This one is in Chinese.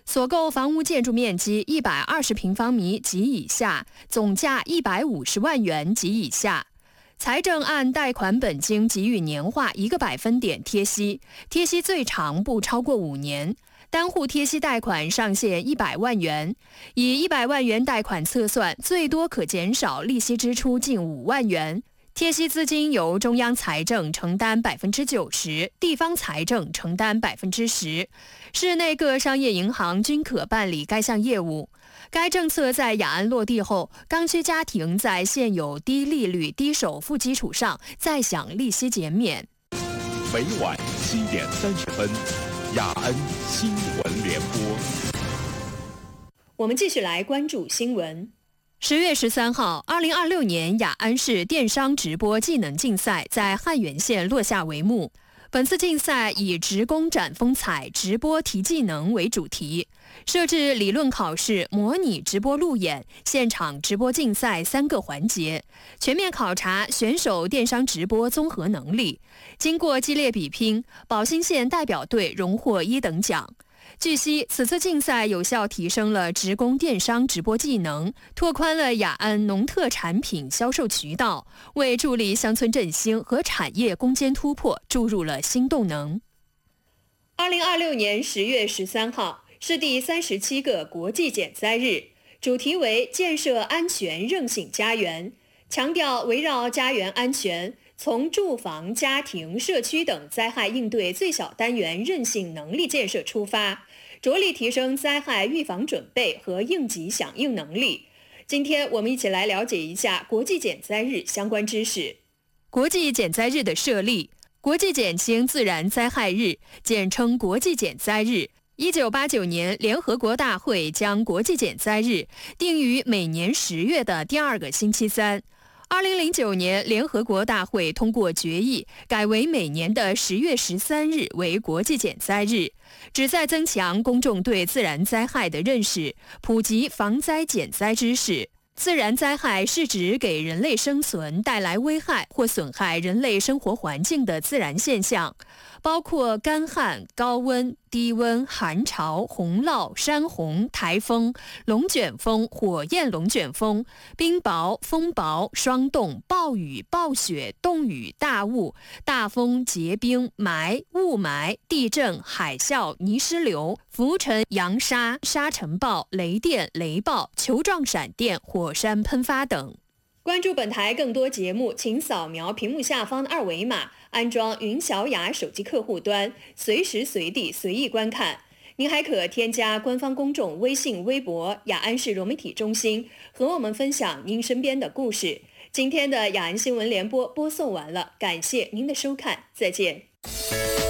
所购房屋建筑面积120平方米及以下，总价150万元及以下。财政按贷款本金给予年化1个百分点贴息，贴息最长不超过5年。单户贴息贷款上限100万元，以100万元贷款测算，最多可减少利息支出近5万元。贴息资金由中央财政承担90%，地方财政承担10%，市内各商业银行均可办理该项业务。该政策在雅安落地后，刚需家庭在现有低利率、低首付基础上再享利息减免。 每晚7点30分，雅安新闻联播。 我们继续来关注新闻。10月13号，2026年雅安市电商直播技能竞赛在汉源县落下帷幕。本次竞赛以职工展风采、直播提技能为主题，设置理论考试、模拟直播路演、现场直播竞赛3个环节，全面考察选手电商直播综合能力。经过激烈比拼，保兴县代表队荣获1等奖。据悉，此次竞赛有效提升了职工电商直播技能，拓宽了雅安农特产品销售渠道，为助力乡村振兴和产业攻坚突破注入了新动能。2026年10月13号是第37个国际减灾日，主题为建设安全韧性家园，强调围绕家园安全，从住房、家庭、社区等灾害应对最小单元韧性能力建设出发，着力提升灾害预防准备和应急响应能力。今天我们一起来了解一下国际减灾日相关知识。国际减灾日的设立，国际减轻自然灾害日，简称国际减灾日。1989年，联合国大会将国际减灾日定于每年10月的第2个星期三。2009年，联合国大会通过决议，改为每年的10月13日为国际减灾日，旨在增强公众对自然灾害的认识，普及防灾减灾知识。自然灾害是指给人类生存带来危害或损害人类生活环境的自然现象，包括干旱、高温、低温、寒潮、洪涝、山洪、台风、龙卷风、火焰龙卷风、冰雹、风雹、霜冻、暴雨、暴雪、冻雨、大雾、大风、结冰、霾、雾霾、地震、海啸、泥石流、浮尘、扬沙、沙尘暴、雷电、雷暴、球状闪电、火山喷发等。关注本台更多节目，请扫描屏幕下方的2维码，安装云小雅手机客户端，随时随地随意观看。您还可添加官方公众微信、微博雅安市融媒体中心，和我们分享您身边的故事。今天的雅安新闻联播播送完了，感谢您的收看，再见。